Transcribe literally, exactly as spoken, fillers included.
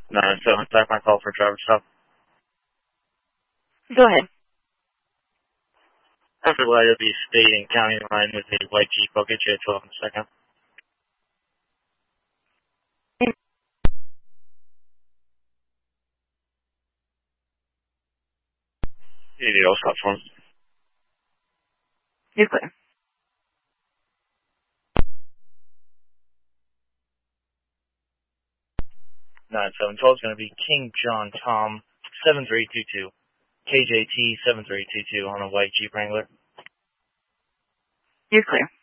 nine seven, back my call for driver stop. Go ahead. After light of the state and county line with a white Jeep, I'll get you at twelve in a second. eighty, I'll stop for him. You're clear. nine seven twelve is going to be King John Tom seven three two two. K J T seven three two two on a white Jeep Wrangler. You're clear.